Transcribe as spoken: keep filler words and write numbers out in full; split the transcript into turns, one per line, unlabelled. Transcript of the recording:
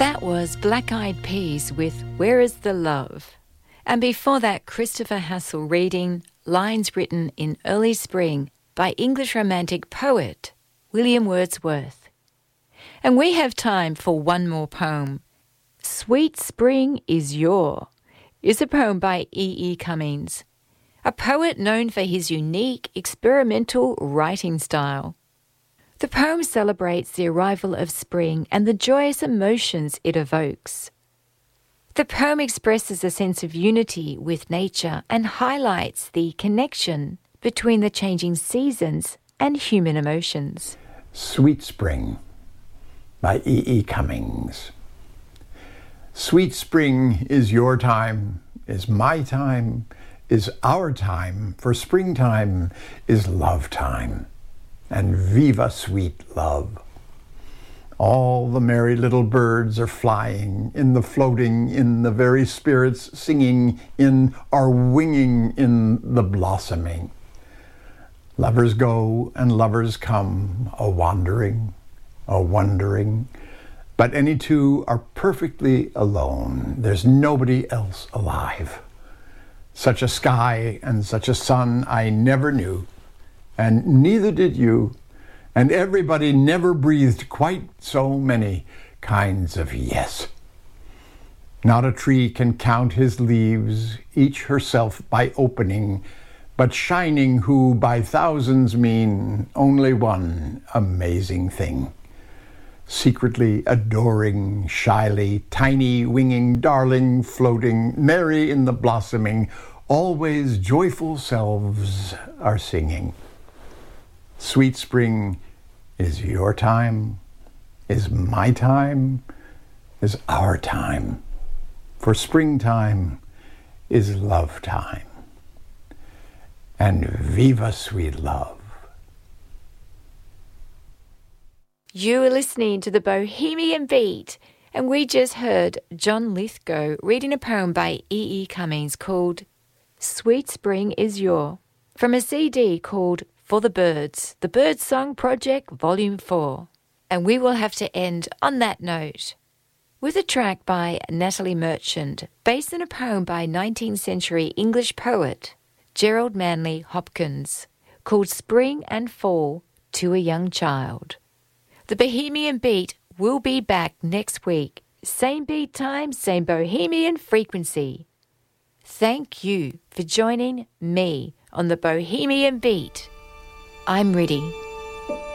That was Black Eyed Peas with Where Is the Love? And before that, Christopher Hassel reading Lines Written in Early Spring by English Romantic poet William Wordsworth. And we have time for one more poem. Sweet Spring Is Your is a poem by E E. Cummings, a poet known for his unique experimental writing style. The poem celebrates the arrival of spring and the joyous emotions it evokes. The poem expresses a sense of unity with nature and highlights the connection between the changing seasons and human emotions.
Sweet Spring by E E. Cummings. Sweet spring is your time, is my time, is our time, for springtime is love time, and viva sweet love. All the merry little birds are flying, in the floating, in the very spirits singing, in are winging in the blossoming. Lovers go and lovers come, a-wandering, a-wondering, but any two are perfectly alone. There's nobody else alive. Such a sky and such a sun I never knew, and neither did you, and everybody never breathed quite so many kinds of yes. Not a tree can count his leaves, each herself by opening, but shining who by thousands mean only one amazing thing. Secretly adoring, shyly, tiny winging, darling, floating, merry in the blossoming, always joyful selves are singing. Sweet spring is your time, is my time, is our time, for springtime is love time. And viva sweet love.
You are listening to the Bohemian Beat, and we just heard John Lithgow reading a poem by E E. Cummings called Sweet Spring Is Your, from a C D called For the Birds, the Birdsong Project Volume four. And we will have to end on that note with a track by Natalie Merchant, based on a poem by nineteenth century English poet Gerald Manley Hopkins, called Spring and Fall to a Young Child. The Bohemian Beat will be back next week. Same beat time, same Bohemian frequency. Thank you for joining me on the Bohemian Beat. I'm ready.